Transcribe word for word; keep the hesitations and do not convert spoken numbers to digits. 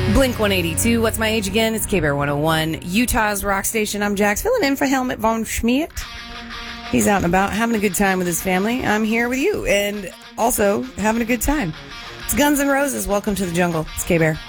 Blink one eighty-two, What's My Age Again? It's K-Bear one oh one, Utah's rock station. I'm Jax, filling in for Helmut von Schmidt. He's out and about, having a good time with his family. I'm here with you, and also having a good time. It's Guns N' Roses. Welcome to the jungle. It's K-Bear.